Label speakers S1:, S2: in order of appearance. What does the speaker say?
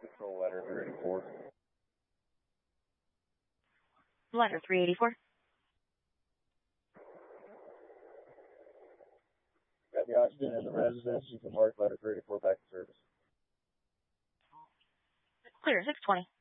S1: Control letter 384.
S2: Letter 384.
S1: Got the oxygen in the residence. You can mark letter 384 back to service.
S2: Clear, 620.